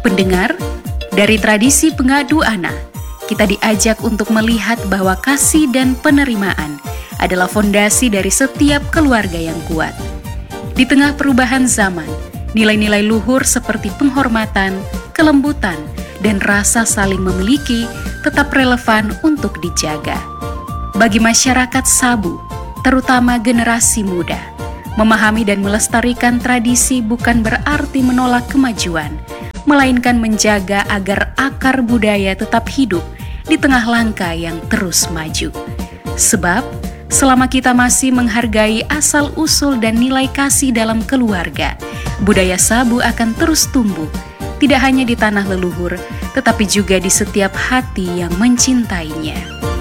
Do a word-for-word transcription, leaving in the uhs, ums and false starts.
Pendengar, dari tradisi pengadu anak, kita diajak untuk melihat bahwa kasih dan penerimaan adalah fondasi dari setiap keluarga yang kuat. Di tengah perubahan zaman, nilai-nilai luhur seperti penghormatan, kelembutan, dan rasa saling memiliki tetap relevan untuk dijaga. Bagi masyarakat Sabu, terutama generasi muda, memahami dan melestarikan tradisi bukan berarti menolak kemajuan, melainkan menjaga agar akar budaya tetap hidup di tengah langkah yang terus maju. Sebab, selama kita masih menghargai asal-usul dan nilai kasih dalam keluarga, budaya Sabu akan terus tumbuh, tidak hanya di tanah leluhur, tetapi juga di setiap hati yang mencintainya.